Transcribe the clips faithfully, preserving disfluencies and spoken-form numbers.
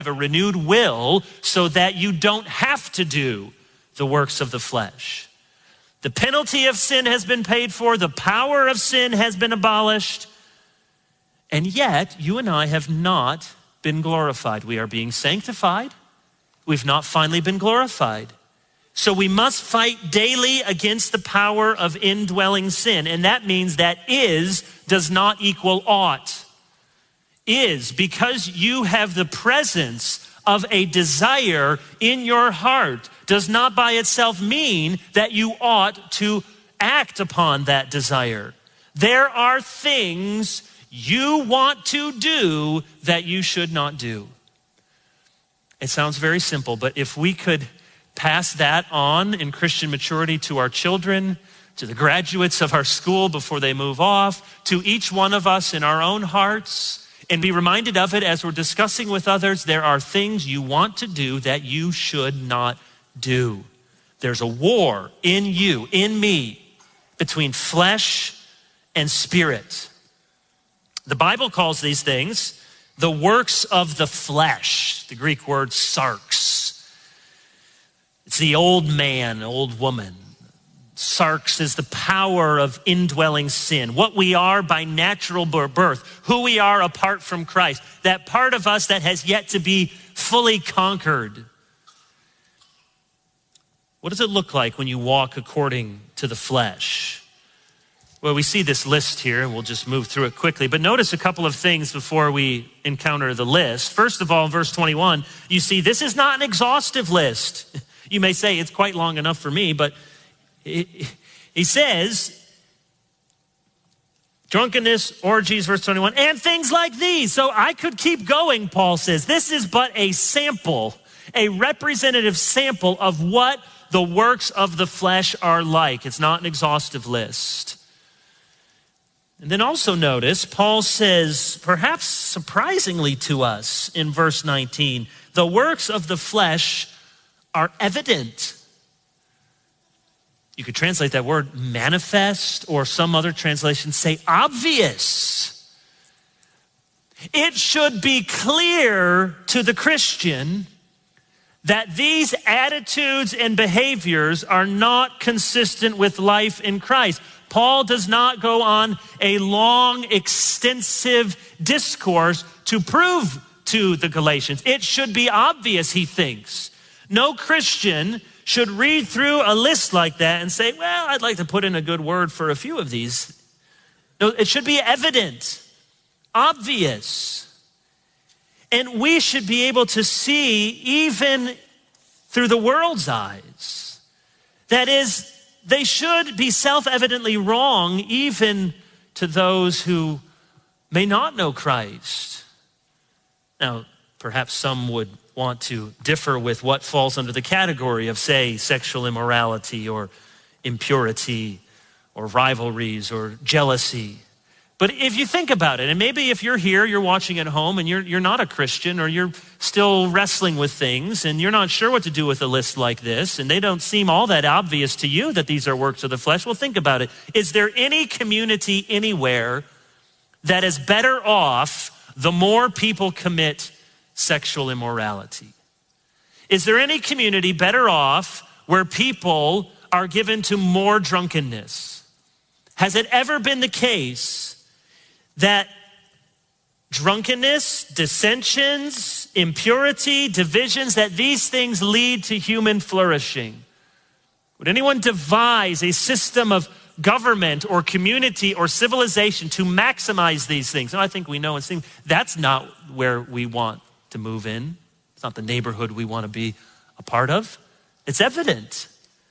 a renewed will so that you don't have to do the works of the flesh. The penalty of sin has been paid for. The power of sin has been abolished. And yet, you and I have not been glorified. We are being sanctified. We've not finally been glorified. So we must fight daily against the power of indwelling sin. And that means that is does not equal ought. Is, because you have the presence of a desire in your heart, does not by itself mean that you ought to act upon that desire. There are things you want to do that you should not do. It sounds very simple, but if we could pass that on in Christian maturity to our children, to the graduates of our school before they move off, to each one of us in our own hearts, and be reminded of it as we're discussing with others, there are things you want to do that you should not do. There's a war in you, in me, between flesh and spirit. The Bible calls these things the works of the flesh, the Greek word sarx. It's the old man, old woman. Sarx is the power of indwelling sin, what we are by natural birth, who we are apart from Christ, that part of us that has yet to be fully conquered. What does it look like when you walk according to the flesh? Well, we see this list here, and we'll just move through it quickly. But notice a couple of things before we encounter the list. First of all, in verse twenty-one, you see this is not an exhaustive list. You may say it's quite long enough for me, but he says, drunkenness, orgies, verse twenty-one, and things like these. So I could keep going, Paul says. This is but a sample, a representative sample of what the works of the flesh are like. It's not an exhaustive list. And then also notice, Paul says, perhaps surprisingly to us in verse nineteen, the works of the flesh are evident. You could translate that word manifest, or some other translations say obvious. It should be clear to the Christian that these attitudes and behaviors are not consistent with life in Christ. Paul does not go on a long, extensive discourse to prove to the Galatians. It should be obvious, he thinks. No Christian should read through a list like that and say, well, I'd like to put in a good word for a few of these. No, it should be evident, obvious. And we should be able to see even through the world's eyes. That is, they should be self-evidently wrong even to those who may not know Christ. Now, perhaps some would want to differ with what falls under the category of, say, sexual immorality or impurity or rivalries or jealousy. But if you think about it, and maybe if you're here, you're watching at home and you're, you're not a Christian, or you're still wrestling with things and you're not sure what to do with a list like this, and they don't seem all that obvious to you that these are works of the flesh, well, think about it. Is there any community anywhere that is better off the more people commit sexual immorality? Is there any community better off where people are given to more drunkenness? Has it ever been the case that drunkenness, dissensions, impurity, divisions, that these things lead to human flourishing? Would anyone devise a system of government or community or civilization to maximize these things? And I think we know and see that's not where we want to move in. It's not the neighborhood we want to be a part of. It's evident.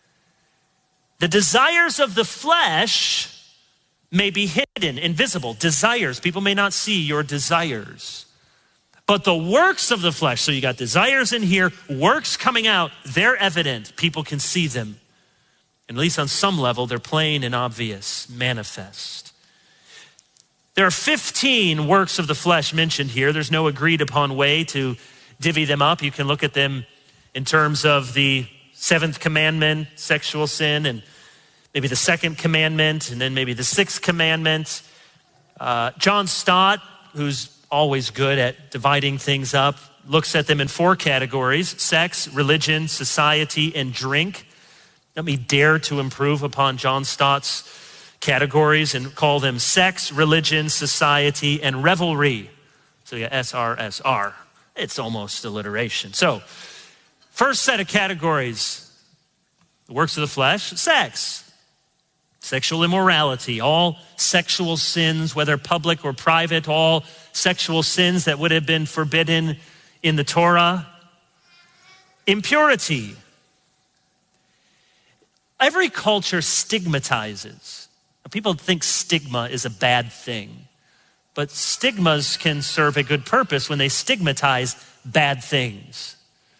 The desires of the flesh may be hidden, invisible. Desires, people may not see your desires. But the works of the flesh, so you got desires in here, works coming out, they're evident. People can see them. And at least on some level, they're plain and obvious, manifest. There are fifteen works of the flesh mentioned here. There's no agreed upon way to divvy them up. You can look at them in terms of the seventh commandment, sexual sin, and maybe the second commandment, and then maybe the sixth commandment. Uh, John Stott, who's always good at dividing things up, looks at them in four categories: sex, religion, society, and drink. Let me dare to improve upon John Stott's categories and call them sex, religion, society, and revelry. So yeah, S R S R. It's almost alliteration. So, first set of categories: the works of the flesh, sex, sexual immorality, all sexual sins, whether public or private, all sexual sins that would have been forbidden in the Torah. Impurity. Every culture stigmatizes. People think stigma is a bad thing, but stigmas can serve a good purpose when they stigmatize bad things.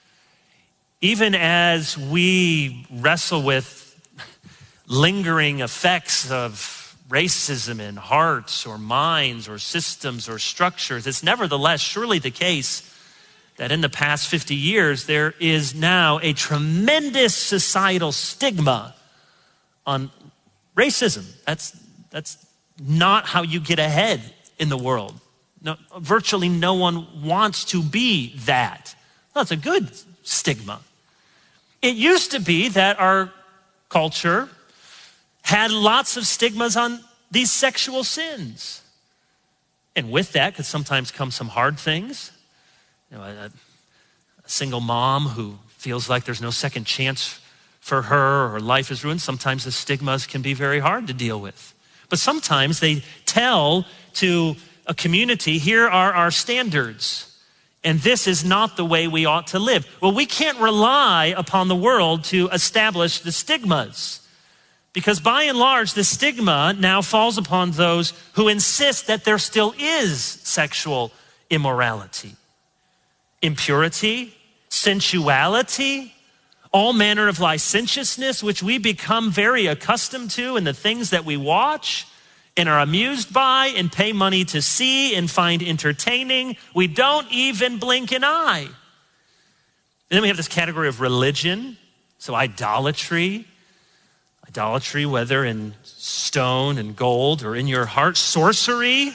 Even as we wrestle with lingering effects of racism in hearts or minds or systems or structures, it's nevertheless surely the case that in the past fifty years, there is now a tremendous societal stigma on racism. That's, that's not how you get ahead in the world. No, virtually no one wants to be that. That's a good stigma. It used to be that our culture had lots of stigmas on these sexual sins. And with that could sometimes come some hard things. You know, a, a single mom who feels like there's no second chance for her or her life is ruined. Sometimes the stigmas can be very hard to deal with. But sometimes they tell to a community, here are our standards, and this is not the way we ought to live. Well, we can't rely upon the world to establish the stigmas, because by and large, the stigma now falls upon those who insist that there still is sexual immorality, impurity, sensuality, all manner of licentiousness, which we become very accustomed to in the things that we watch and are amused by and pay money to see and find entertaining. We don't even blink an eye. And then we have this category of religion. So idolatry, idolatry, whether in stone and gold or in your heart. Sorcery.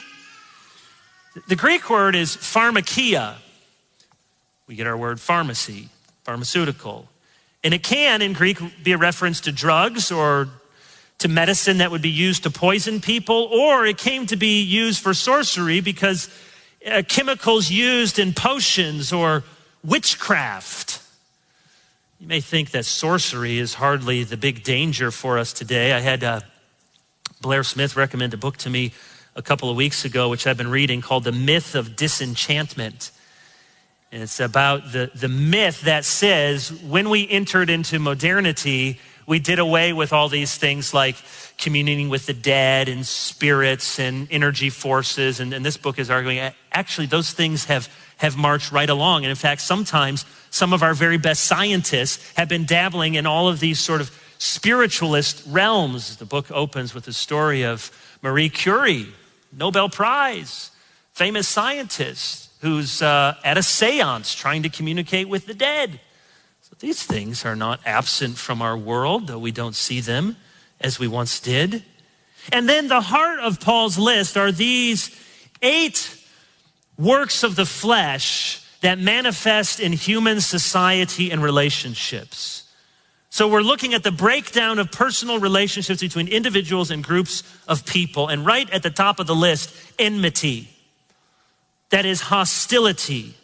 The Greek word is pharmakia. We get our word pharmacy, pharmaceutical. And it can, in Greek, be a reference to drugs or to medicine that would be used to poison people, or it came to be used for sorcery because uh, chemicals used in potions or witchcraft. You may think that sorcery is hardly the big danger for us today. I had uh, Blair Smith recommend a book to me a couple of weeks ago, which I've been reading, called The Myth of Disenchantment. And it's about the, the myth that says when we entered into modernity, we did away with all these things like communing with the dead and spirits and energy forces. And, and this book is arguing, actually, those things have, have marched right along. And in fact, sometimes some of our very best scientists have been dabbling in all of these sort of spiritualist realms. The book opens with the story of Marie Curie, Nobel Prize, famous scientist, who's uh, at a seance trying to communicate with the dead. So these things are not absent from our world, though we don't see them as we once did. And then the heart of Paul's list are these eight works of the flesh that manifest in human society and relationships. So we're looking at the breakdown of personal relationships between individuals and groups of people. And right at the top of the list, enmity. That is hostility.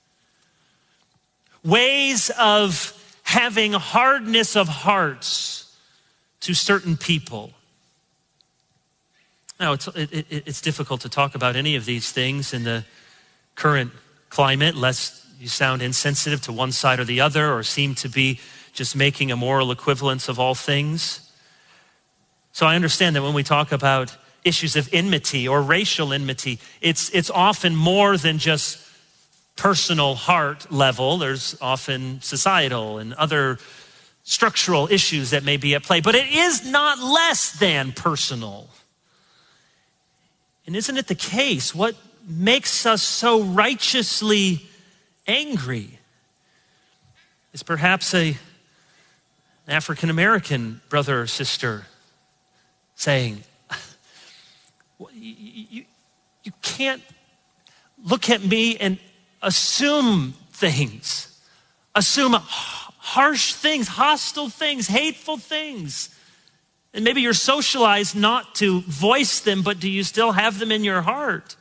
Ways of having hardness of hearts to certain people. Now, it's, it, it, it's difficult to talk about any of these things in the current climate, lest you sound insensitive to one side or the other, or seem to be just making a moral equivalence of all things. So I understand that when we talk about issues of enmity or racial enmity, it's, it's often more than just personal heart level. There's often societal and other structural issues that may be at play, but it is not less than personal. And isn't it the case? What makes us so righteously angry is perhaps a, an African-American brother or sister saying, you, you, you can't look at me and, assume things, assume harsh things, hostile things, hateful things. And maybe you're socialized not to voice them, but do you still have them in your heart?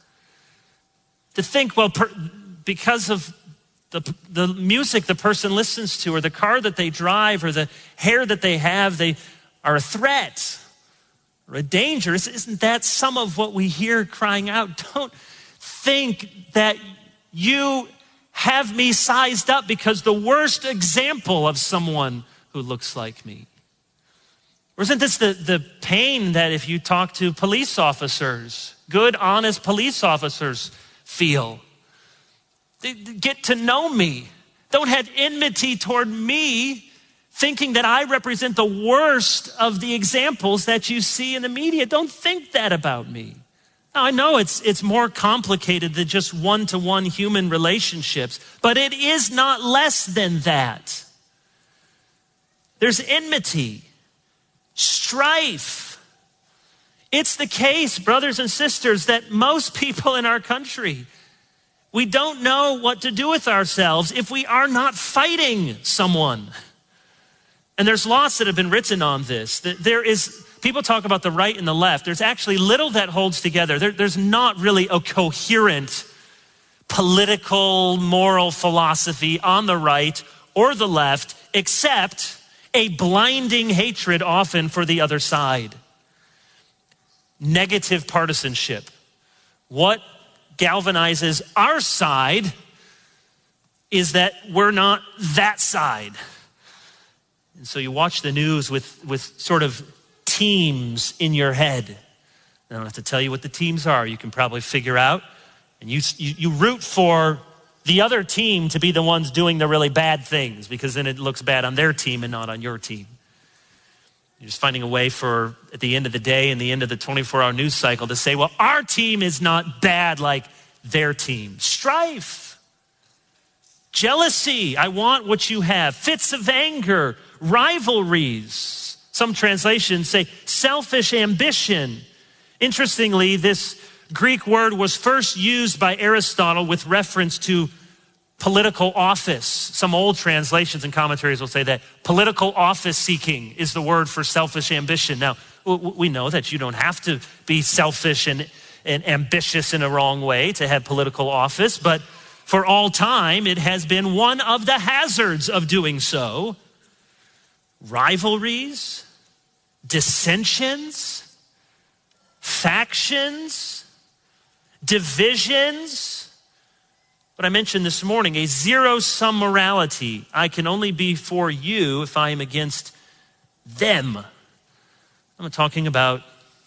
To think, well, per, because of the, the music the person listens to, or the car that they drive, or the hair that they have, they are a threat or a danger. Isn't that some of what we hear crying out? Don't think that you have me sized up because the worst example of someone who looks like me. Or isn't this the, the pain that if you talk to police officers, good, honest police officers feel? They get to know me. Don't have enmity toward me, thinking that I represent the worst of the examples that you see in the media. Don't think that about me. Now, I know it's, it's more complicated than just one-to-one human relationships, but it is not less than that. There's enmity, strife. It's the case, brothers and sisters, that most people in our country, we don't know what to do with ourselves if we are not fighting someone. And there's lots that have been written on this. There is, people talk about the right and the left. There's actually little that holds together. There, there's not really a coherent political, moral philosophy on the right or the left, except a blinding hatred often for the other side. Negative partisanship. What galvanizes our side is that we're not that side. And so you watch the news with, with sort of teams in your head. I don't have to tell you what the teams are. You can probably figure out. And you, you, you root for the other team to be the ones doing the really bad things, because then it looks bad on their team and not on your team. You're just finding a way for, at the end of the day and the end of the twenty-four hour news cycle, to say, well, our team is not bad like their team. Strife, jealousy, I want what you have, fits of anger, rivalries. Some translations say selfish ambition. Interestingly, this Greek word was first used by Aristotle with reference to political office. Some old translations and commentaries will say that political office seeking is the word for selfish ambition. Now, we know that you don't have to be selfish and, and ambitious in a wrong way to have political office, but for all time, it has been one of the hazards of doing so. Rivalries, dissensions, factions, divisions. What I mentioned this morning, a zero-sum morality. I can only be for you if I am against them. I'm talking about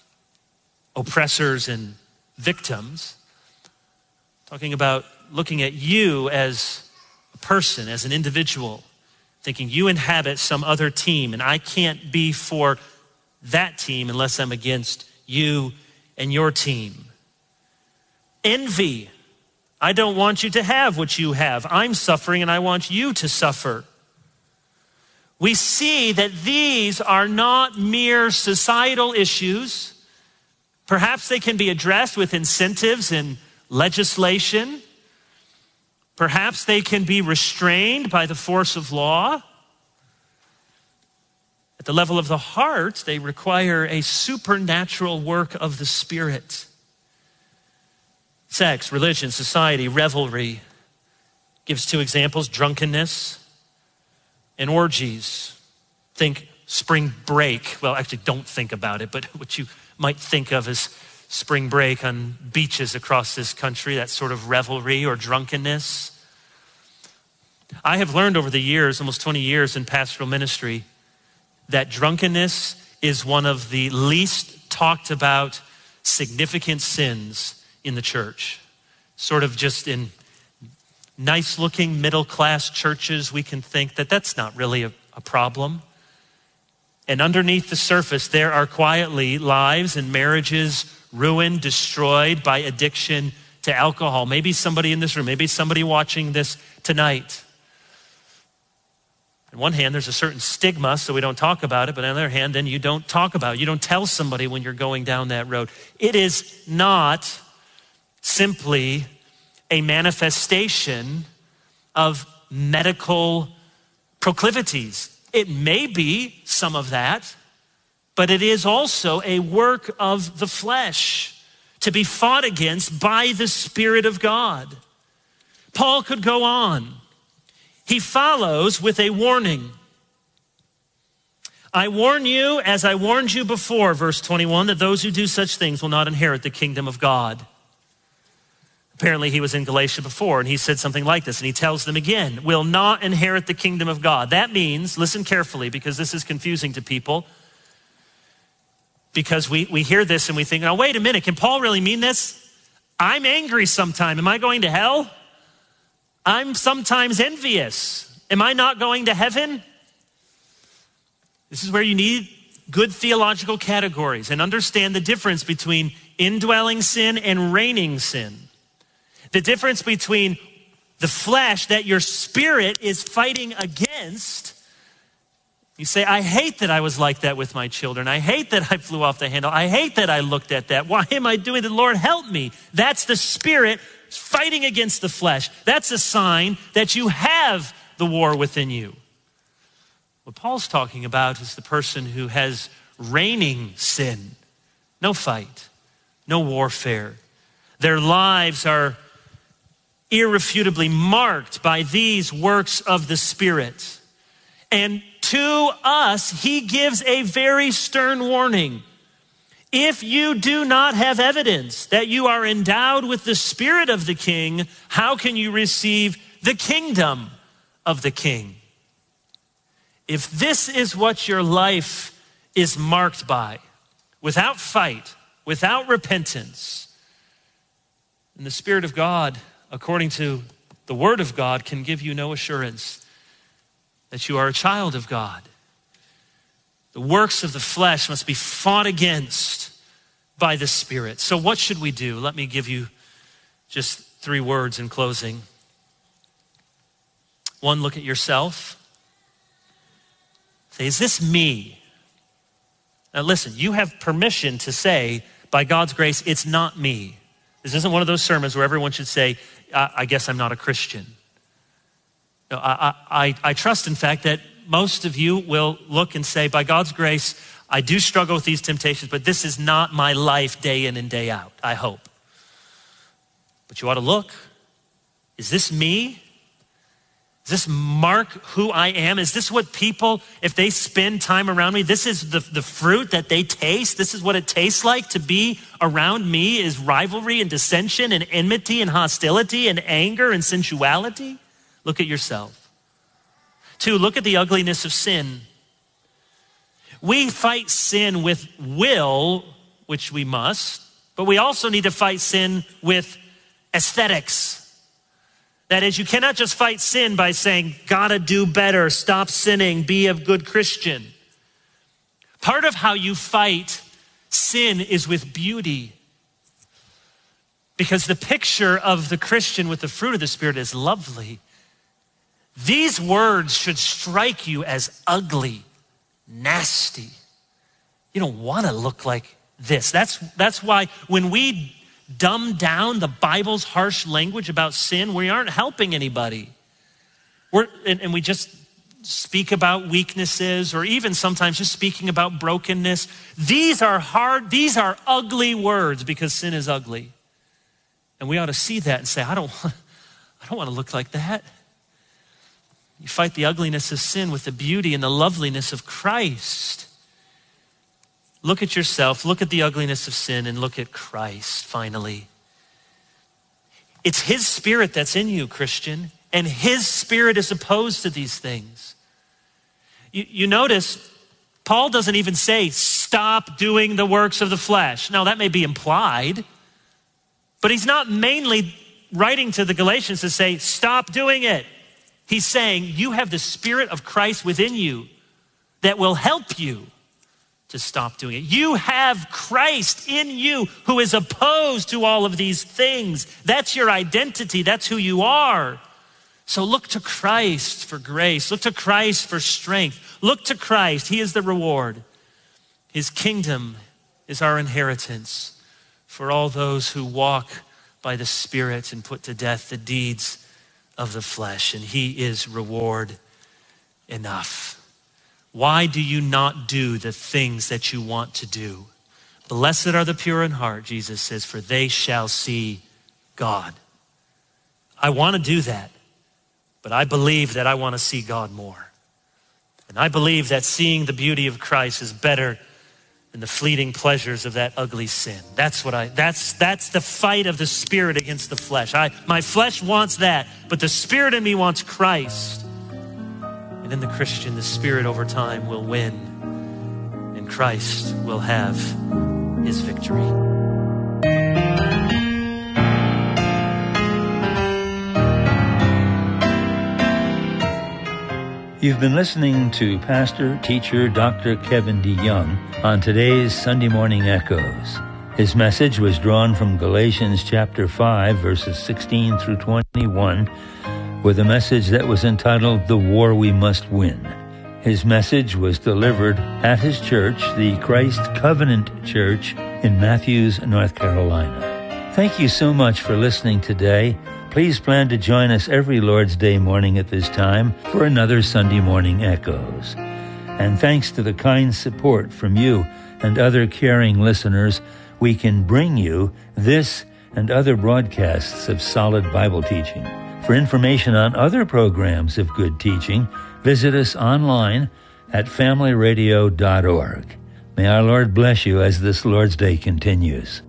oppressors and victims. I'm talking about looking at you as a person, as an individual, thinking you inhabit some other team and I can't be for that team unless I'm against you and your team. Envy. I don't want you to have what you have. I'm suffering and I want you to suffer. We see that these are not mere societal issues. Perhaps they can be addressed with incentives and legislation. Perhaps they can be restrained by the force of law. At the level of the heart, they require a supernatural work of the Spirit. Sex, religion, society, revelry. Gives two examples, drunkenness and orgies. Think spring break. Well, actually don't think about it, but what you might think of as spring break on beaches across this country, that sort of revelry or drunkenness. I have learned over the years, almost twenty years in pastoral ministry, that drunkenness is one of the least talked about significant sins in the church. Sort of just in nice looking middle class churches, we can think that that's not really a, a problem. And underneath the surface, there are quietly lives and marriages ruined, destroyed by addiction to alcohol. Maybe somebody in this room, maybe somebody watching this tonight. On one hand, there's a certain stigma, so we don't talk about it. But on the other hand, then you don't talk about it. You don't tell somebody when you're going down that road. It is not simply a manifestation of medical proclivities. It may be some of that, but it is also a work of the flesh to be fought against by the Spirit of God. Paul could go on. He follows with a warning. I warn you, as I warned you before, verse twenty-one, that those who do such things will not inherit the kingdom of God. Apparently he was in Galatia before and he said something like this, and he tells them again, will not inherit the kingdom of God. That means, listen carefully because this is confusing to people, because we, we hear this and we think, now wait a minute, can Paul really mean this? I'm angry sometime. Am I going to hell? I'm sometimes envious. Am I not going to heaven? This is where you need good theological categories and understand the difference between indwelling sin and reigning sin. The difference between the flesh that your spirit is fighting against. You say, I hate that I was like that with my children. I hate that I flew off the handle. I hate that I looked at that. Why am I doing that? Lord, help me. That's the spirit fighting against the flesh. That's a sign that you have the war within you. What Paul's talking about is the person who has reigning sin. No fight, no warfare. Their lives are irrefutably marked by these works of the Spirit. And to us, he gives a very stern warning. If you do not have evidence that you are endowed with the Spirit of the King, how can you receive the kingdom of the King? If this is what your life is marked by, without fight, without repentance, then the Spirit of God, according to the Word of God, can give you no assurance that you are a child of God. The works of the flesh must be fought against by the Spirit. So what should we do? Let me give you just three words in closing. One, look at yourself. Say, is this me? Now listen, you have permission to say, by God's grace, it's not me. This isn't one of those sermons where everyone should say, I, I guess I'm not a Christian. No, I, I, I trust, in fact, that most of you will look and say, by God's grace, I do struggle with these temptations, but this is not my life day in and day out, I hope. But you ought to look. Is this me? Does this mark who I am? Is this what people, if they spend time around me, this is the, the fruit that they taste? This is what it tastes like to be around me, is rivalry and dissension and enmity and hostility and anger and sensuality? Look at yourself. Two, look at the ugliness of sin. We fight sin with will, which we must, but we also need to fight sin with aesthetics. That is, you cannot just fight sin by saying, gotta do better, stop sinning, be a good Christian. Part of how you fight sin is with beauty. Because the picture of the Christian with the fruit of the Spirit is lovely. These words should strike you as ugly, nasty. You don't want to look like this. That's, that's why when we dumb down the Bible's harsh language about sin, we aren't helping anybody. We're, and, and we just speak about weaknesses, or even sometimes just speaking about brokenness. These are hard, these are ugly words because sin is ugly. And we ought to see that and say, I don't, I don't want to look like that. You fight the ugliness of sin with the beauty and the loveliness of Christ. Look at yourself, look at the ugliness of sin, and look at Christ, finally. It's his Spirit that's in you, Christian, and his Spirit is opposed to these things. You, you notice, Paul doesn't even say, stop doing the works of the flesh. Now, that may be implied, but he's not mainly writing to the Galatians to say, stop doing it. He's saying, you have the Spirit of Christ within you that will help you to stop doing it. You have Christ in you who is opposed to all of these things. That's your identity. That's who you are. So look to Christ for grace. Look to Christ for strength. Look to Christ. He is the reward. His kingdom is our inheritance for all those who walk by the Spirit and put to death the deeds of the flesh, and he is reward enough. Why do you not do the things that you want to do? Blessed are the pure in heart, Jesus says, for they shall see God. I want to do that, but I believe that I want to see God more. And I believe that seeing the beauty of Christ is better than the fleeting pleasures of that ugly sin. That's what I, that's, that's the fight of the Spirit against the flesh. I, my flesh wants that, but the Spirit in me wants Christ. And in the Christian, the Spirit over time will win, and Christ will have his victory. You've been listening to Pastor, Teacher, Doctor Kevin DeYoung on today's Sunday Morning Echoes. His message was drawn from Galatians chapter five, verses sixteen through twenty-one, with a message that was entitled, The War We Must Win. His message was delivered at his church, the Christ Covenant Church in Matthews, North Carolina. Thank you so much for listening today. Please plan to join us every Lord's Day morning at this time for another Sunday Morning Echoes. And thanks to the kind support from you and other caring listeners, we can bring you this and other broadcasts of solid Bible teaching. For information on other programs of good teaching, visit us online at family radio dot org. May our Lord bless you as this Lord's Day continues.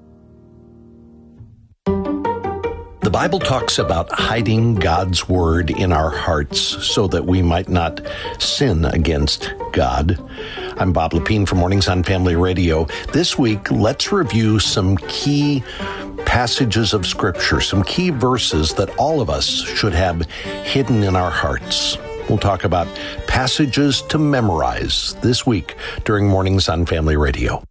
The Bible talks about hiding God's Word in our hearts so that we might not sin against God. I'm Bob Lepine from Mornings on Family Radio. This week, let's review some key passages of Scripture, some key verses that all of us should have hidden in our hearts. We'll talk about passages to memorize this week during Mornings on Family Radio.